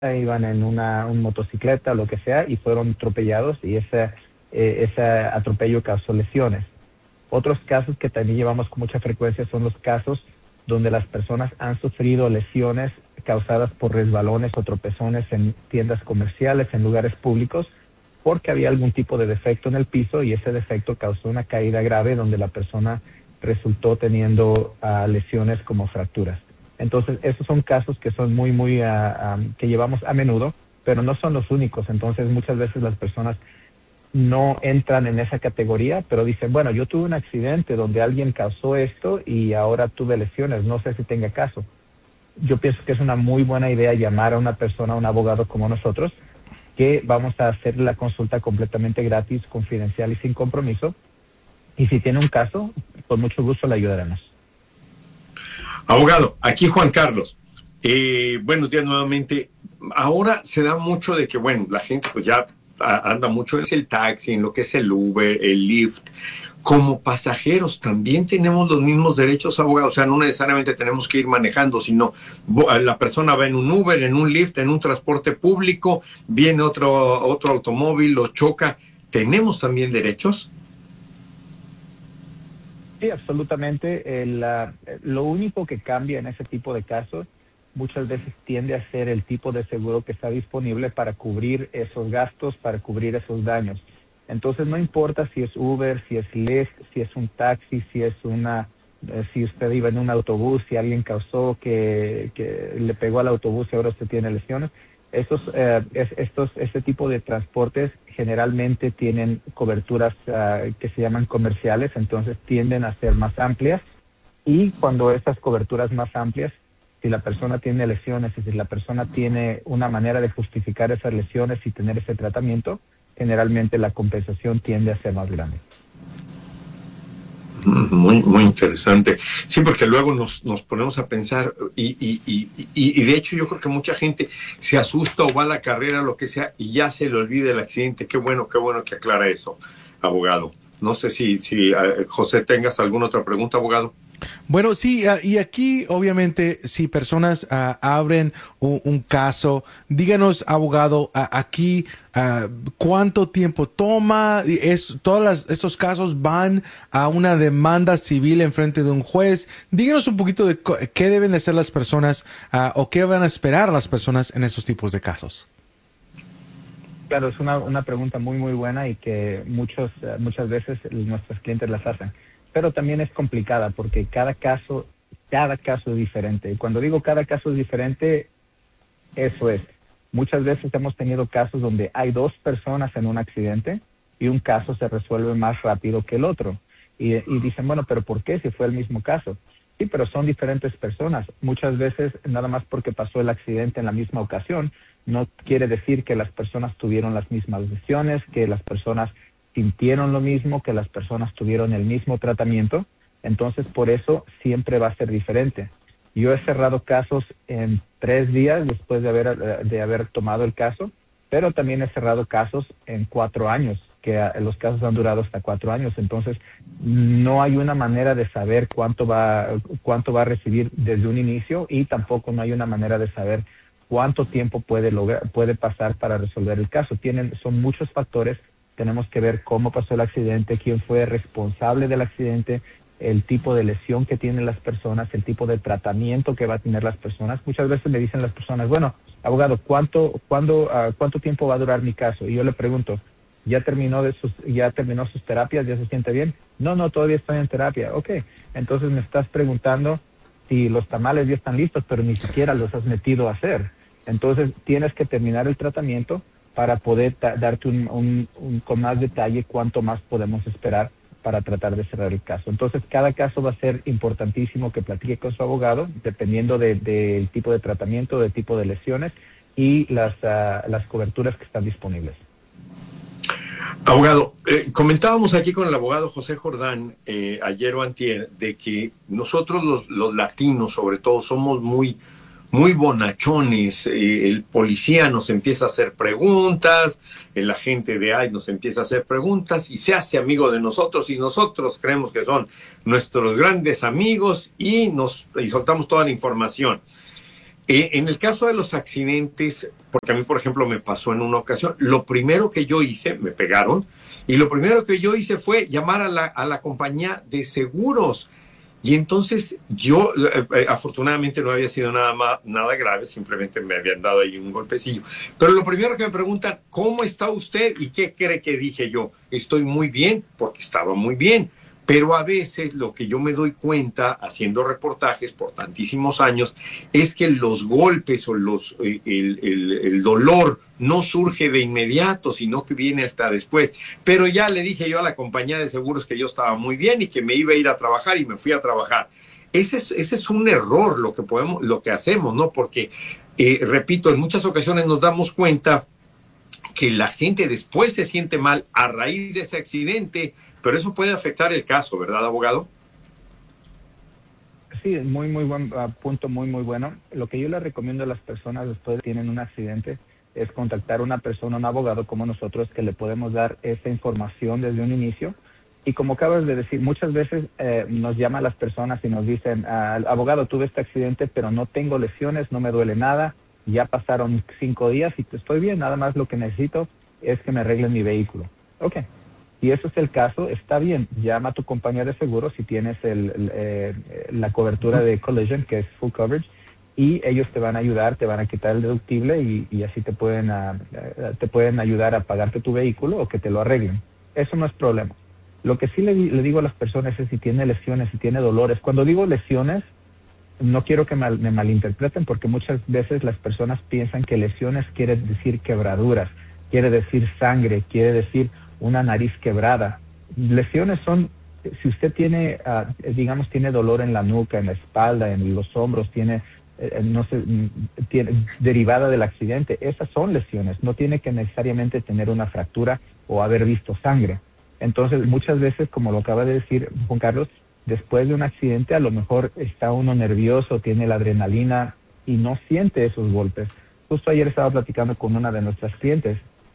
iban en un motocicleta o lo que sea y fueron atropellados y ese atropello causó lesiones. Otros casos que también llevamos con mucha frecuencia son los casos donde las personas han sufrido lesiones causadas por resbalones o tropezones en tiendas comerciales, en lugares públicos, porque había algún tipo de defecto en el piso y ese defecto causó una caída grave donde la persona resultó teniendo lesiones como fracturas. Entonces, esos son casos que son que llevamos a menudo, pero no son los únicos. Entonces, muchas veces las personas no entran en esa categoría, pero dicen, bueno, yo tuve un accidente donde alguien causó esto y ahora tuve lesiones, no sé si tenga caso. Yo pienso que es una muy buena idea llamar a una persona, a un abogado como nosotros, que vamos a hacer la consulta completamente gratis, confidencial y sin compromiso. Y si tiene un caso, con mucho gusto le ayudaremos. Abogado, aquí Juan Carlos. Buenos días nuevamente. Ahora se da mucho de que, bueno, la gente pues ya anda mucho en el taxi, en lo que es el Uber, el Lyft. Como pasajeros también tenemos los mismos derechos, abogado. O sea, no necesariamente tenemos que ir manejando, sino la persona va en un Uber, en un Lyft, en un transporte público, viene otro automóvil, los choca. ¿Tenemos también derechos? Sí, absolutamente. Lo único que cambia en ese tipo de casos muchas veces tiende a ser el tipo de seguro que está disponible para cubrir esos gastos, para cubrir esos daños. Entonces, no importa si es Uber, si es Lyft, si es un taxi, si usted iba en un autobús, si alguien causó que le pegó al autobús y ahora usted tiene lesiones. Este tipo de transportes generalmente tienen coberturas que se llaman comerciales, entonces tienden a ser más amplias y cuando estas coberturas más amplias, si la persona tiene lesiones y si la persona tiene una manera de justificar esas lesiones y tener ese tratamiento, generalmente la compensación tiende a ser más grande. Muy, muy interesante. Sí, porque luego nos ponemos a pensar y de hecho yo creo que mucha gente se asusta o va a la carrera, lo que sea, y ya se le olvida el accidente. Qué bueno que aclara eso, abogado. No sé si José, tengas alguna otra pregunta, abogado. Bueno, sí, y aquí obviamente si personas abren un caso, díganos, abogado, aquí cuánto tiempo toma, estos casos van a una demanda civil en frente de un juez. Díganos un poquito de qué deben de hacer las personas o qué van a esperar las personas en esos tipos de casos. Claro, es una pregunta muy, muy buena y que muchas veces nuestros clientes las hacen. Pero también es complicada porque cada caso es diferente. Y cuando digo cada caso es diferente, eso es. Muchas veces hemos tenido casos donde hay dos personas en un accidente y un caso se resuelve más rápido que el otro. Y dicen, bueno, pero ¿por qué si fue el mismo caso? Sí, pero son diferentes personas. Muchas veces, nada más porque pasó el accidente en la misma ocasión, no quiere decir que las personas tuvieron las mismas lesiones, que las personas sintieron lo mismo, que las personas tuvieron el mismo tratamiento. Entonces, por eso siempre va a ser diferente. Yo he cerrado casos en 3 días después de haber tomado el caso, pero también he cerrado casos en 4 años, que los casos han durado hasta 4 años. Entonces, no hay una manera de saber cuánto va a recibir desde un inicio y tampoco no hay una manera de saber cuánto tiempo puede pasar para resolver el caso. Son muchos factores. Tenemos que ver cómo pasó el accidente, quién fue responsable del accidente, el tipo de lesión que tienen las personas, el tipo de tratamiento que va a tener las personas. Muchas veces me dicen las personas, bueno, abogado, ¿cuánto tiempo va a durar mi caso? Y yo le pregunto, ¿ya terminó sus terapias? ¿Ya se siente bien? No, todavía estoy en terapia. Ok, entonces me estás preguntando si los tamales ya están listos, pero ni siquiera los has metido a hacer. Entonces tienes que terminar el tratamiento para poder darte con más detalle cuánto más podemos esperar para tratar de cerrar el caso. Entonces, cada caso va a ser importantísimo que platique con su abogado, dependiendo del tipo de tratamiento, del tipo de lesiones y las coberturas que están disponibles. Abogado, comentábamos aquí con el abogado José Jordán ayer o antier de que nosotros los latinos sobre todo somos muy bonachones. El policía nos empieza a hacer preguntas, el agente de ICE nos empieza a hacer preguntas y se hace amigo de nosotros y nosotros creemos que son nuestros grandes amigos y soltamos toda la información. En el caso de los accidentes, porque a mí, por ejemplo, me pasó en una ocasión. Lo primero que yo hice, me pegaron, y lo primero que yo hice fue llamar a la compañía de seguros. Y entonces yo, afortunadamente no había sido nada grave, simplemente me habían dado ahí un golpecillo. Pero lo primero que me preguntan, ¿cómo está usted? ¿Y qué cree que dije yo? Estoy muy bien, porque estaba muy bien. Pero a veces lo que yo me doy cuenta haciendo reportajes por tantísimos años es que los golpes o el dolor no surge de inmediato, sino que viene hasta después. Pero ya le dije yo a la compañía de seguros que yo estaba muy bien y que me iba a ir a trabajar y me fui a trabajar. Ese es un error lo que hacemos, ¿no? Porque, repito, en muchas ocasiones nos damos cuenta que la gente después se siente mal a raíz de ese accidente, pero eso puede afectar el caso, ¿verdad, abogado? Sí, muy buen punto, muy bueno. Lo que yo le recomiendo a las personas después de que tienen un accidente es contactar a una persona, un abogado como nosotros, que le podemos dar esa información desde un inicio. Y como acabas de decir, muchas veces nos llaman las personas y nos dicen, abogado, tuve este accidente, pero no tengo lesiones, no me duele nada, ya pasaron 5 días y estoy bien, nada más lo que necesito es que me arreglen mi vehículo. Ok, si eso es el caso, está bien, llama a tu compañía de seguro si tienes la cobertura de collision, que es full coverage, y ellos te van a ayudar, te van a quitar el deductible y así te pueden ayudar a pagarte tu vehículo o que te lo arreglen. Eso no es problema. Lo que sí le digo a las personas es si tiene lesiones, si tiene dolores. Cuando digo lesiones, no quiero que me malinterpreten, porque muchas veces las personas piensan que lesiones quiere decir quebraduras, quiere decir sangre, quiere decir una nariz quebrada. Lesiones son, si usted tiene, digamos, tiene dolor en la nuca, en la espalda, en los hombros, tiene derivada del accidente, esas son lesiones. No tiene que necesariamente tener una fractura o haber visto sangre. Entonces, muchas veces, como lo acaba de decir Juan Carlos, después de un accidente a lo mejor está uno nervioso, tiene la adrenalina y no siente esos golpes. Justo ayer estaba platicando con una de nuestras clientes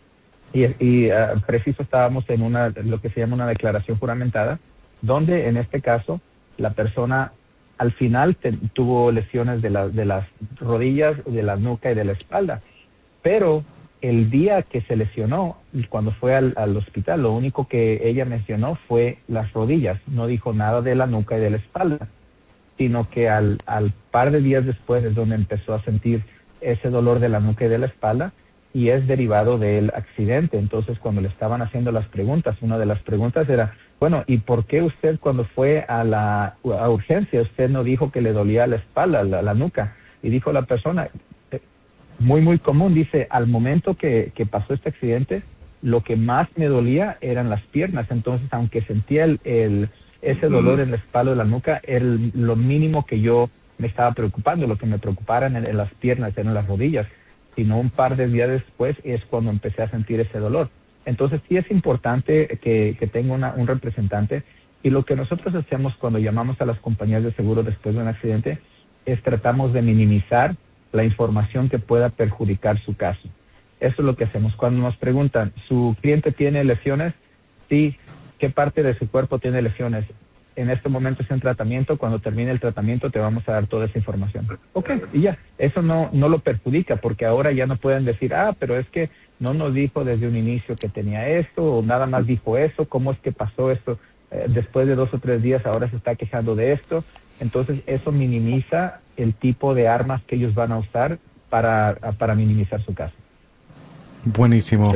y preciso estábamos en lo que se llama una declaración juramentada, donde en este caso la persona al final tuvo lesiones de las rodillas, de la nuca y de la espalda, pero el día que se lesionó, cuando fue al hospital, lo único que ella mencionó fue las rodillas. No dijo nada de la nuca y de la espalda, sino que al par de días después es donde empezó a sentir ese dolor de la nuca y de la espalda, y es derivado del accidente. Entonces, cuando le estaban haciendo las preguntas, una de las preguntas era, bueno, ¿y por qué usted cuando fue a urgencia, usted no dijo que le dolía la espalda, la nuca? Y dijo la persona, muy común, dice, al momento que pasó este accidente, lo que más me dolía eran las piernas. Entonces, aunque sentía ese dolor en la espalda de la nuca, era lo mínimo que yo me estaba preocupando. Lo que me preocupara en las piernas, eran las rodillas. Sino un par de días después es cuando empecé a sentir ese dolor. Entonces, sí es importante que tenga un representante. Y lo que nosotros hacemos cuando llamamos a las compañías de seguro después de un accidente es tratamos de minimizar la información que pueda perjudicar su caso. Eso es lo que hacemos. Cuando nos preguntan, ¿su cliente tiene lesiones? Sí. ¿Qué parte de su cuerpo tiene lesiones? En este momento está en tratamiento. Cuando termine el tratamiento te vamos a dar toda esa información. Ok, y ya. Eso no lo perjudica, porque ahora ya no pueden decir, pero es que no nos dijo desde un inicio que tenía esto, o nada más dijo eso. ¿Cómo es que pasó esto? Después de 2 o 3 días ahora se está quejando de esto. Entonces eso minimiza el tipo de armas que ellos van a usar para minimizar su caso. Buenísimo.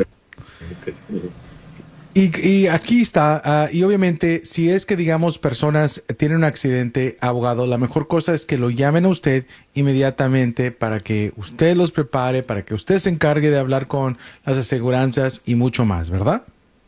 Y aquí está, y obviamente si es que digamos personas tienen un accidente, abogado, la mejor cosa es que lo llamen a usted inmediatamente para que usted los prepare, para que usted se encargue de hablar con las aseguranzas y mucho más, ¿verdad?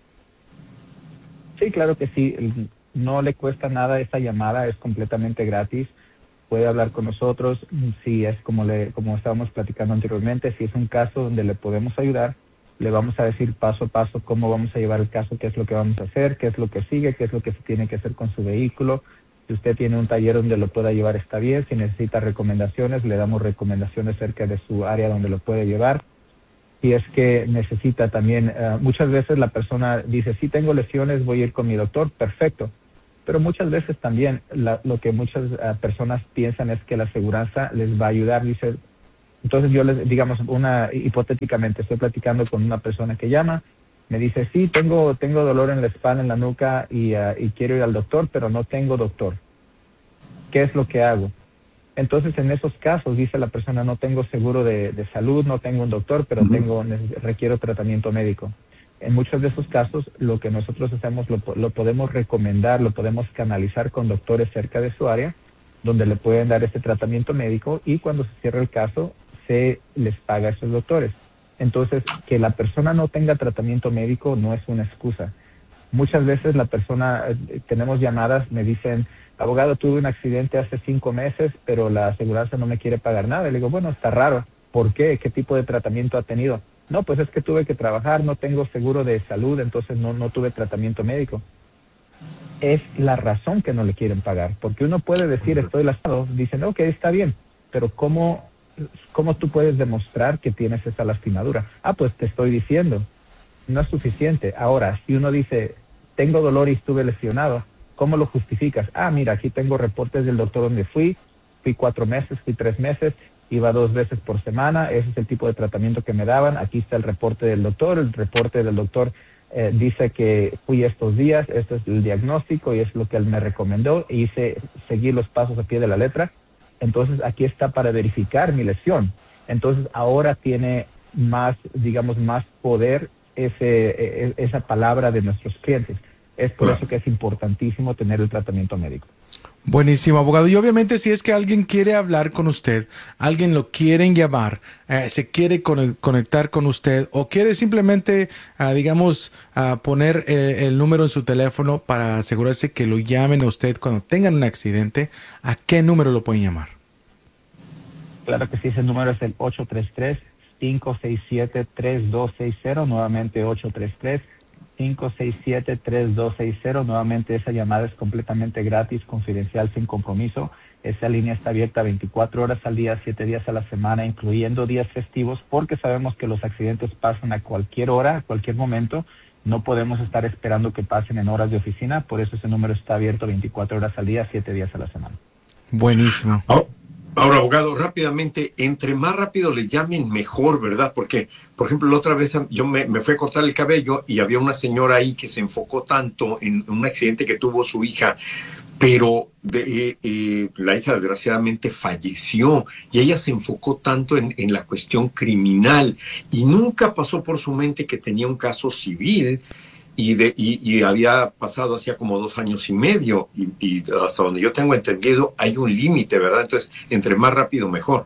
Sí, claro que sí. No le cuesta nada esa llamada, es completamente gratis. Puede hablar con nosotros. Si es como estábamos platicando anteriormente, si es un caso donde le podemos ayudar, le vamos a decir paso a paso cómo vamos a llevar el caso, qué es lo que vamos a hacer, qué es lo que sigue, qué es lo que se tiene que hacer con su vehículo. Si usted tiene un taller donde lo pueda llevar, está bien. Si necesita recomendaciones, le damos recomendaciones cerca de su área donde lo puede llevar. Si es que necesita también, muchas veces la persona dice, sí tengo lesiones, voy a ir con mi doctor, perfecto. Pero muchas veces también lo que muchas personas piensan es que la aseguranza les va a ayudar. Dice, Entonces yo les, digamos, hipotéticamente estoy platicando con una persona que llama, me dice, sí, tengo dolor en la espalda, en la nuca y quiero ir al doctor, pero no tengo doctor. ¿Qué es lo que hago? Entonces, en esos casos, dice la persona, no tengo seguro de salud, no tengo un doctor, pero requiero tratamiento médico. En muchos de esos casos, lo que nosotros hacemos, lo podemos recomendar, lo podemos canalizar con doctores cerca de su área, donde le pueden dar este tratamiento médico y cuando se cierra el caso, se les paga a esos doctores. Entonces, que la persona no tenga tratamiento médico no es una excusa. Muchas veces la persona, tenemos llamadas, me dicen, abogado, tuve un accidente hace 5 meses, pero la aseguranza no me quiere pagar nada. Y le digo, bueno, está raro. ¿Por qué? ¿Qué tipo de tratamiento ha tenido? No, pues es que tuve que trabajar, no tengo seguro de salud, entonces no tuve tratamiento médico. Es la razón que no le quieren pagar, porque uno puede decir, estoy lastimado, dicen, ok, está bien, pero ¿cómo tú puedes demostrar que tienes esa lastimadura? Ah, pues te estoy diciendo, no es suficiente. Ahora, si uno dice, tengo dolor y estuve lesionado, ¿cómo lo justificas? Ah, mira, aquí tengo reportes del doctor donde fui 4 meses, fui 3 meses, iba 2 veces por semana, ese es el tipo de tratamiento que me daban, aquí está el reporte del doctor, dice que fui estos días, este es el diagnóstico y es lo que él me recomendó, e seguí los pasos a pie de la letra, entonces aquí está para verificar mi lesión. Entonces ahora tiene más, digamos, más poder esa palabra de nuestros clientes. Es por eso que es importantísimo tener el tratamiento médico. Buenísimo, abogado. Y obviamente si es que alguien quiere hablar con usted, alguien lo quieren llamar, se quiere conectar con usted o quiere simplemente, poner el número en su teléfono para asegurarse que lo llamen a usted cuando tengan un accidente, ¿a qué número lo pueden llamar? Claro que sí, ese número es el 833-567-3260, nuevamente 833-567-3260. Nuevamente esa llamada es completamente gratis, confidencial, sin compromiso. Esa línea está abierta 24 horas al día, 7 días a la semana, incluyendo días festivos, porque sabemos que los accidentes pasan a cualquier hora, a cualquier momento. No podemos estar esperando que pasen en horas de oficina, por eso ese número está abierto 24 horas al día, 7 días a la semana. Buenísimo. Ahora, abogado, rápidamente, entre más rápido le llamen, mejor, ¿verdad? Porque, por ejemplo, la otra vez yo me fui a cortar el cabello y había una señora ahí que se enfocó tanto en un accidente que tuvo su hija, pero la hija desgraciadamente falleció y ella se enfocó tanto en la cuestión criminal y nunca pasó por su mente que tenía un caso civil. Y había pasado hacía como 2 años y medio y hasta donde yo tengo entendido hay un límite, ¿verdad? Entonces, entre más rápido, mejor.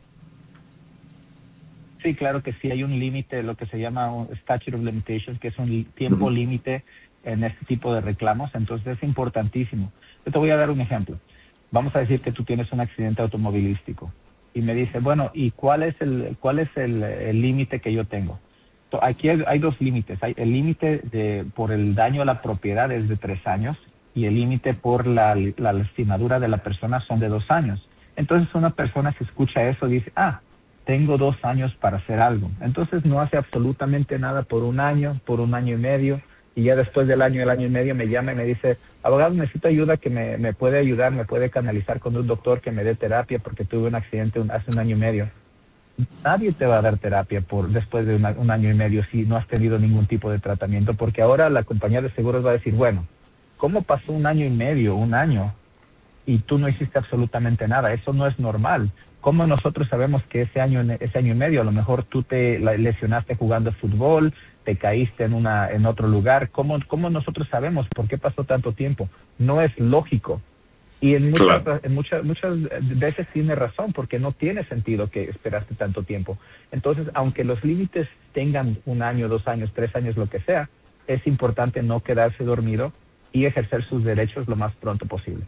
Sí, claro que sí, hay un límite, lo que se llama un statute of limitations, que es un tiempo límite en este tipo de reclamos, entonces es importantísimo. Yo te voy a dar un ejemplo. Vamos a decir que tú tienes un accidente automovilístico y me dice, bueno, ¿y cuál es el límite que yo tengo? Aquí hay 2 límites. Hay el límite por el daño a la propiedad es de 3 años y el límite por la lastimadura de la persona son de 2 años. Entonces una persona que escucha eso dice, tengo 2 años para hacer algo. Entonces no hace absolutamente nada por 1 año, por 1 año y medio, y ya después del año y medio me llama y me dice, abogado, necesito ayuda, que me puede ayudar, me puede canalizar con un doctor que me dé terapia porque tuve un accidente hace 1 año y medio. Nadie te va a dar terapia después de 1 año y medio si no has tenido ningún tipo de tratamiento, porque ahora la compañía de seguros va a decir, bueno, ¿cómo pasó 1 año y medio, 1 año, y tú no hiciste absolutamente nada? Eso no es normal. ¿Cómo nosotros sabemos que ese año y medio a lo mejor tú te lesionaste jugando fútbol, te caíste en otro lugar? ¿Cómo nosotros sabemos por qué pasó tanto tiempo? No es lógico. Y en muchas veces tiene razón, porque no tiene sentido que esperaste tanto tiempo. Entonces, aunque los límites tengan 1 año, 2 años, 3 años, lo que sea, es importante no quedarse dormido y ejercer sus derechos lo más pronto posible.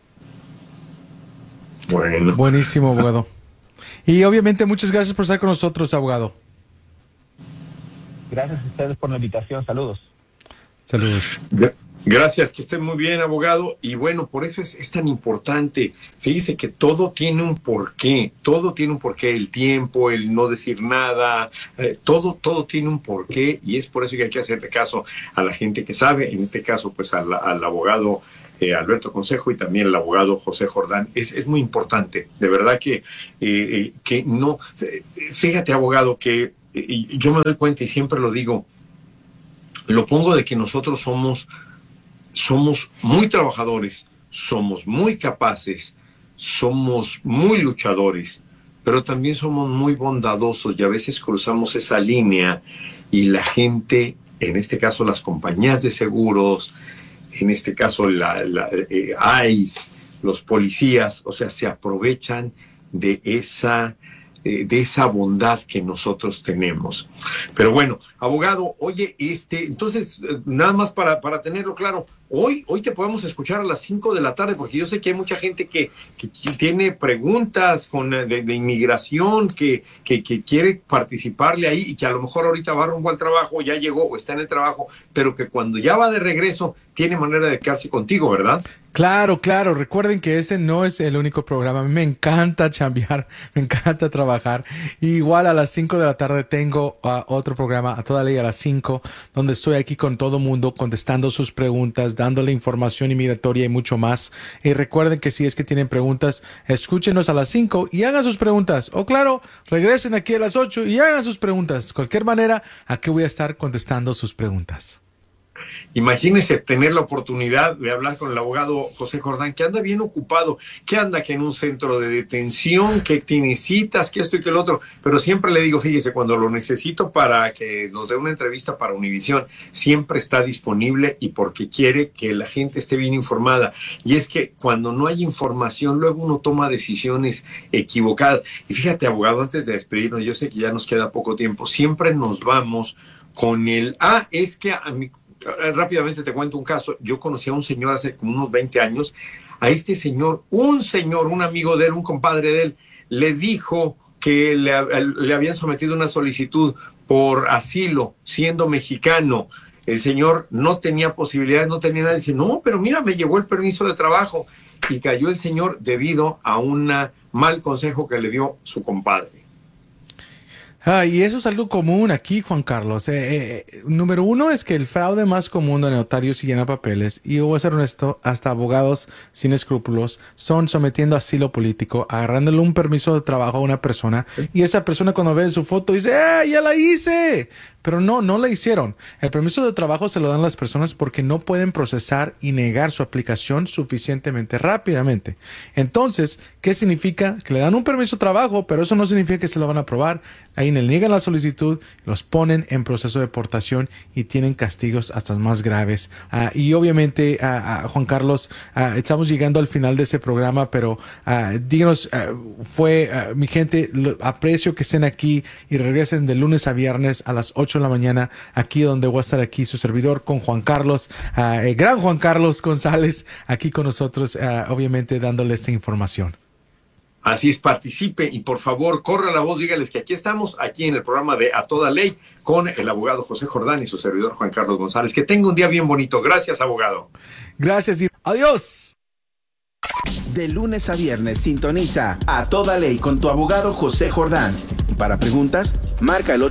Bueno. Buenísimo, abogado. Y obviamente muchas gracias por estar con nosotros, abogado. Gracias a ustedes por la invitación. Saludos. Saludos. Gracias, que estén muy bien, abogado. Y bueno, por eso es tan importante. Fíjese que todo tiene un porqué, el tiempo, el no decir nada, todo tiene un porqué y es por eso que hay que hacerle caso a la gente que sabe, en este caso, pues al abogado Alberto Consejo y también el abogado José Jordán. Es muy importante, de verdad que no... Fíjate, abogado, que yo me doy cuenta y siempre lo digo, lo pongo de que nosotros somos muy trabajadores, somos muy capaces, somos muy luchadores, pero también somos muy bondadosos y a veces cruzamos esa línea y la gente, en este caso las compañías de seguros, en este caso ICE, los policías, o sea, se aprovechan de esa bondad que nosotros tenemos. Pero bueno, abogado, oye, entonces, nada más para tenerlo claro, hoy te podemos escuchar a las 5 de la tarde, porque yo sé que hay mucha gente que tiene preguntas de inmigración, que quiere participarle ahí y que a lo mejor ahorita va rumbo al trabajo, ya llegó o está en el trabajo, pero que cuando ya va de regreso tiene manera de quedarse contigo, ¿verdad? Claro. Recuerden que ese no es el único programa. A mí me encanta chambear, me encanta trabajar. Igual a las 5 de la tarde tengo otro programa, A Toda Ley a las 5, donde estoy aquí con todo mundo contestando sus preguntas, dándole información inmigratoria y mucho más. Y recuerden que si es que tienen preguntas, escúchenos a las 5 y hagan sus preguntas. O claro, regresen aquí a las 8 y hagan sus preguntas. De cualquier manera, aquí voy a estar contestando sus preguntas. Imagínese tener la oportunidad de hablar con el abogado José Jordán, que anda bien ocupado, que en un centro de detención, que tiene citas, que esto y que el otro, pero siempre le digo, fíjese, cuando lo necesito para que nos dé una entrevista para Univisión, siempre está disponible y porque quiere que la gente esté bien informada. Y es que cuando no hay información, luego uno toma decisiones equivocadas. Y fíjate, abogado, antes de despedirnos, yo sé que ya nos queda poco tiempo, siempre nos vamos con rápidamente te cuento un caso. Yo conocí a un señor hace como unos 20 años. A este señor, un amigo de él, un compadre de él, le dijo que le habían sometido una solicitud por asilo, siendo mexicano. El señor no tenía posibilidades, no tenía nada. Dice, no, pero mira, me llegó el permiso de trabajo. Y cayó el señor debido a un mal consejo que le dio su compadre. Y eso es algo común aquí, Juan Carlos. Número uno es que el fraude más común de notarios y llena papeles, y voy a ser honesto, hasta abogados sin escrúpulos, son sometiendo asilo político, agarrándole un permiso de trabajo a una persona, y esa persona cuando ve su foto dice, ¡ya la hice! Pero no la hicieron. El permiso de trabajo se lo dan a las personas porque no pueden procesar y negar su aplicación suficientemente rápidamente. Entonces, ¿qué significa? Que le dan un permiso de trabajo, pero eso no significa que se lo van a aprobar. Ahí le niegan la solicitud, los ponen en proceso de deportación y tienen castigos hasta más graves. Y obviamente, Juan Carlos, estamos llegando al final de ese programa, pero díganos, mi gente, aprecio que estén aquí y regresen de lunes a viernes a las 8 de la mañana, aquí donde voy a estar aquí, su servidor, con Juan Carlos, el gran Juan Carlos González, aquí con nosotros, obviamente dándole esta información. Así es, participe y por favor corra la voz, dígales que aquí estamos, aquí en el programa de A Toda Ley con el abogado José Jordán y su servidor Juan Carlos González. Que tenga un día bien bonito. Gracias, abogado. Gracias y adiós. De lunes a viernes sintoniza A Toda Ley con tu abogado José Jordán. Para preguntas, marca el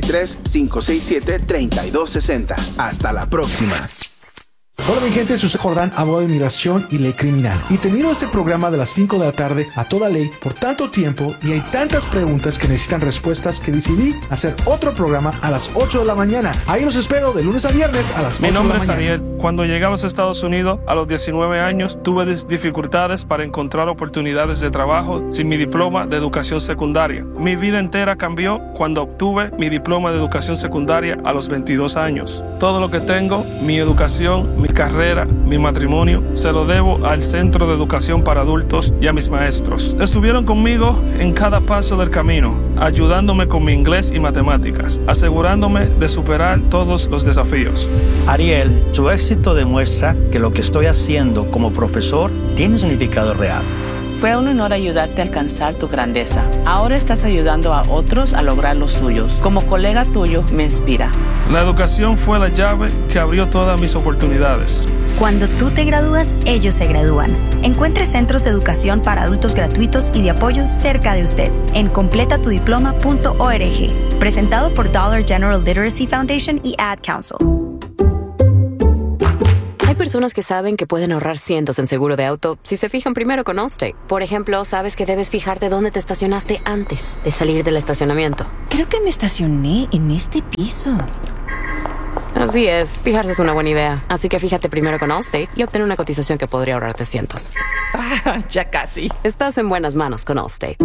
833-567-3260. Hasta la próxima. Hola mi gente, soy José Jordán, abogado de inmigración y ley criminal. Y tenido este programa de las 5 de la tarde a toda ley por tanto tiempo y hay tantas preguntas que necesitan respuestas que decidí hacer otro programa a las 8 de la mañana. Ahí los espero de lunes a viernes a las 8 de la mañana. Mi nombre es Ariel. Cuando llegué a los Estados Unidos a los 19 años, tuve dificultades para encontrar oportunidades de trabajo sin mi diploma de educación secundaria. Mi vida entera cambió cuando obtuve mi diploma de educación secundaria a los 22 años. Todo lo que tengo, mi educación, mi carrera, mi matrimonio, se lo debo al Centro de Educación para Adultos y a mis maestros. Estuvieron conmigo en cada paso del camino, ayudándome con mi inglés y matemáticas, asegurándome de superar todos los desafíos. Ariel, su éxito demuestra que lo que estoy haciendo como profesor tiene un significado real. Fue un honor ayudarte a alcanzar tu grandeza. Ahora estás ayudando a otros a lograr los suyos. Como colega tuyo, me inspira. La educación fue la llave que abrió todas mis oportunidades. Cuando tú te gradúas, ellos se gradúan. Encuentre centros de educación para adultos gratuitos y de apoyo cerca de usted en completatudiploma.org. Presentado por Dollar General Literacy Foundation y Ad Council. Hay personas que saben que pueden ahorrar cientos en seguro de auto si se fijan primero con Allstate. Por ejemplo, sabes que debes fijarte dónde te estacionaste antes de salir del estacionamiento. Creo que me estacioné en este piso. Así es, fijarse es una buena idea. Así que fíjate primero con Allstate y obtén una cotización que podría ahorrarte cientos. Ya casi. Estás en buenas manos con Allstate.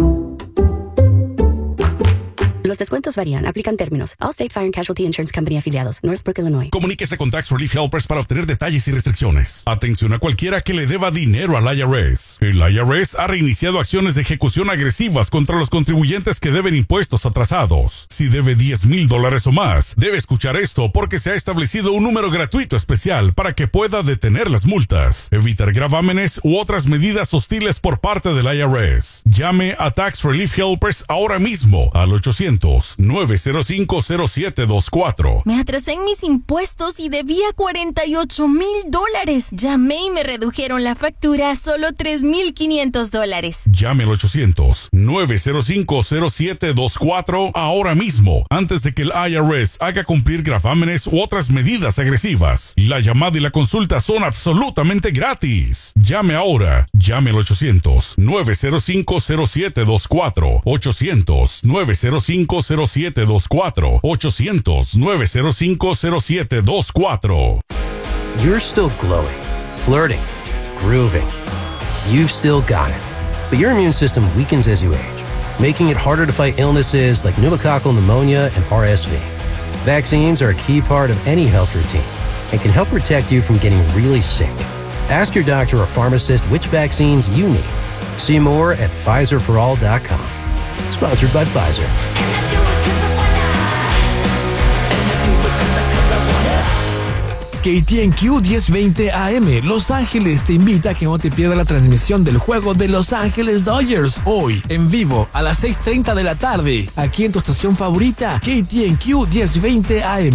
Los descuentos varían. Aplican términos. Allstate Fire and Casualty Insurance Company afiliados. Northbrook, Illinois. Comuníquese con Tax Relief Helpers para obtener detalles y restricciones. Atención a cualquiera que le deba dinero al IRS. El IRS ha reiniciado acciones de ejecución agresivas contra los contribuyentes que deben impuestos atrasados. Si debe $10,000 o más, debe escuchar esto porque se ha establecido un número gratuito especial para que pueda detener las multas, evitar gravámenes u otras medidas hostiles por parte del IRS. Llame a Tax Relief Helpers ahora mismo al 800-905-0724. Me atrasé en mis impuestos y debía $48,000. Llamé y me redujeron la factura a solo $3,500. Llame al 800-905-0724 ahora mismo, antes de que el IRS haga cumplir gravámenes u otras medidas agresivas. La llamada y la consulta son absolutamente gratis. Llame ahora. Llame al 800-905-0724. 800-905-0724. 800-905-0724. You're still glowing, flirting, grooving. You've still got it. But your immune system weakens as you age, making it harder to fight illnesses like pneumococcal pneumonia and RSV. Vaccines are a key part of any health routine and can help protect you from getting really sick. Ask your doctor or pharmacist which vaccines you need. See more at PfizerForAll.com. Sponsored by Pfizer. KTNQ 1020 AM Los Ángeles te invita a que no te pierdas la transmisión del juego de Los Ángeles Dodgers hoy en vivo a las 6:30 de la tarde aquí en tu estación favorita KTNQ 1020 AM.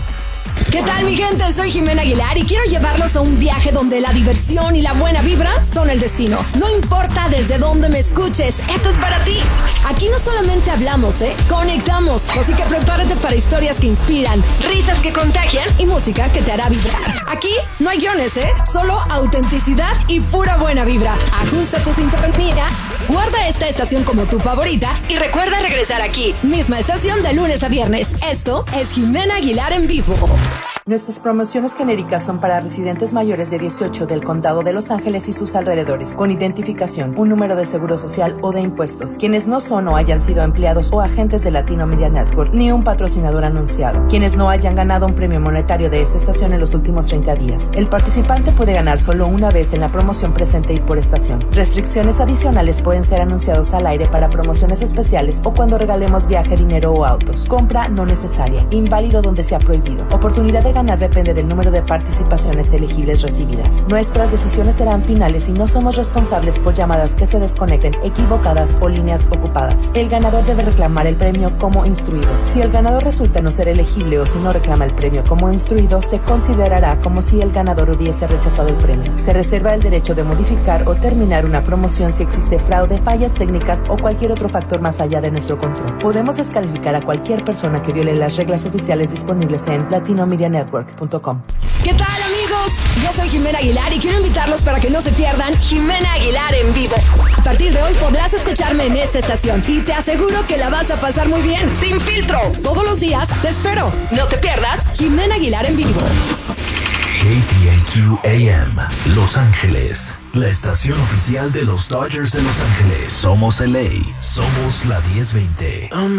¿Qué tal, mi gente? Soy Jimena Aguilar y quiero llevarlos a un viaje donde la diversión y la buena vibra son el destino. No importa desde dónde me escuches, esto es para ti. Aquí no solamente hablamos, conectamos. Así que prepárate para historias que inspiran, risas que contagian y música que te hará vibrar. Aquí no hay guiones, solo autenticidad y pura buena vibra. Ajusta tu sintonía, guarda esta estación como tu favorita y recuerda regresar aquí. Misma estación de lunes a viernes. Esto es Jimena Aguilar en vivo. Nuestras promociones genéricas son para residentes mayores de 18 del Condado de Los Ángeles y sus alrededores, con identificación, un número de seguro social o de impuestos, quienes no son o hayan sido empleados o agentes de Latino Media Network, ni un patrocinador anunciado, quienes no hayan ganado un premio monetario de esta estación en los últimos 30 días. El participante puede ganar solo una vez en la promoción presente y por estación. Restricciones adicionales pueden ser anunciados al aire para promociones especiales o cuando regalemos viaje, dinero o autos. Compra no necesaria, inválido donde sea prohibido. Oportunidad de ganar depende del número de participaciones elegibles recibidas. Nuestras decisiones serán finales y no somos responsables por llamadas que se desconecten, equivocadas o líneas ocupadas. El ganador debe reclamar el premio como instruido. Si el ganador resulta no ser elegible o si no reclama el premio como instruido, se considerará como si el ganador hubiese rechazado el premio. Se reserva el derecho de modificar o terminar una promoción si existe fraude, fallas técnicas o cualquier otro factor más allá de nuestro control. Podemos descalificar a cualquier persona que viole las reglas oficiales disponibles en latinomedianetwork.com. ¿Qué tal, amigos? Yo soy Jimena Aguilar y quiero invitarlos para que no se pierdan Jimena Aguilar en vivo. A partir de hoy podrás escucharme en esta estación y te aseguro que la vas a pasar muy bien, sin filtro. Todos los días te espero. No te pierdas Jimena Aguilar en vivo. KTNQ AM Los Ángeles, la estación oficial de los Dodgers de Los Ángeles. Somos LA, somos la 1020.